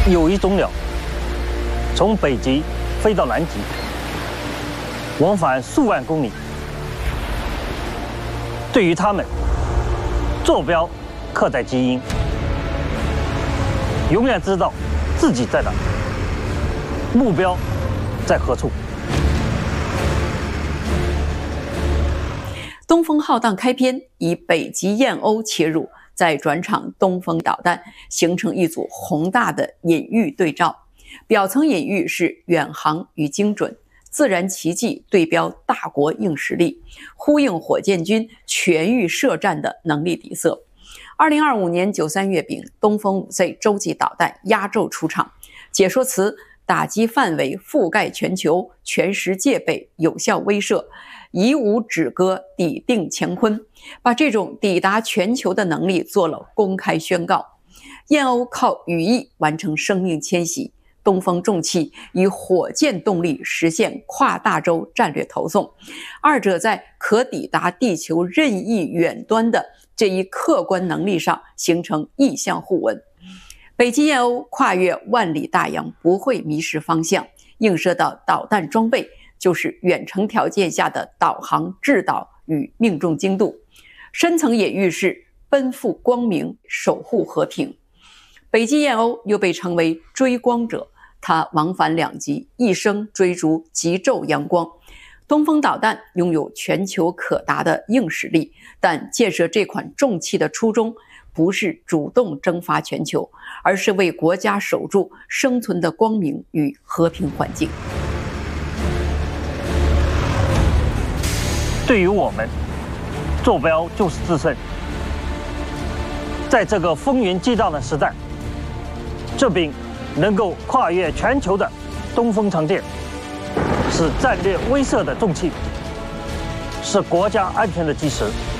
有一种鸟从北极飞到南极，往返数万公里。对于它们，坐标刻在基因，永远知道自己在哪，目标在何处。 东风浩荡开篇以北极燕鸥切入，再转场东风导弹，形成一组宏大的隐喻对照。表层隐喻是远航与精准，自然奇迹对标大国硬实力，呼应火箭军全域射战的能力底色。2025年93月饼，东风5C 洲际导弹压轴出场，解说词打击范围覆盖全球，全时戒备，有效威慑，以武止戈，抵定乾坤，把这种抵达全球的能力做了公开宣告。燕鸥靠羽翼完成生命迁徙，东风重器以火箭动力实现跨大洲战略投送，二者在可抵达地球任意远端的这一客观能力上形成异相互文。北极燕鸥跨越万里大洋不会迷失方向，映射到导弹装备就是远程条件下的导航、制导与命中精度。深层隐喻是奔赴光明，守护和平。北极燕鸥又被称为追光者，它往返两极，一生追逐极昼阳光。东风导弹拥有全球可达的硬实力，但建设这款重器的初衷不是主动征伐全球，而是为国家守住生存的光明与和平环境。 对于我们，坐标就是制胜。在这个风云激荡的时代，这柄能够跨越全球的东风长剑，是战略威慑的重器，是国家安全的基石。